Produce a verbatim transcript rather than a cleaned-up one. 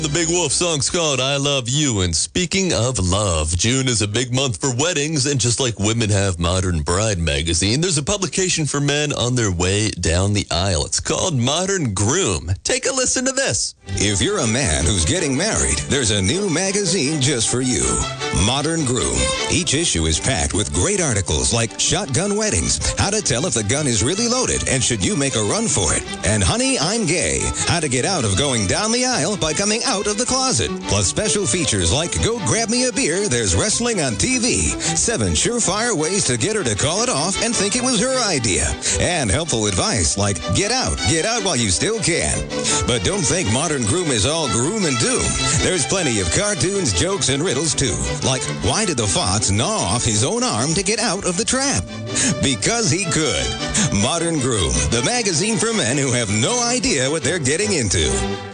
The Big Wolf song's called I Love You. And speaking of love, June is a big month for weddings. And just like Women Have Modern Bride magazine, there's a publication for men on their way down the aisle. It's called Modern Groom. Take a listen to this. If you're a man who's getting married, there's a new magazine just for you. Modern Groom. Each issue is packed with great articles like Shotgun Weddings, how to tell if the gun is really loaded and should you make a run for it, and Honey, I'm Gay, how to get out of going down the aisle by coming out of the closet. Plus special features like Go Grab Me a Beer, There's Wrestling on T V, seven surefire ways to get her to call it off and think it was her idea, and helpful advice like get out, get out while you still can. But don't think Modern Groom is all gloom and doom. There's plenty of cartoons, jokes, and riddles too. Like, why did the fox gnaw off his own arm to get out of the trap? Because he could. Modern Groom, the magazine for men who have no idea what they're getting into.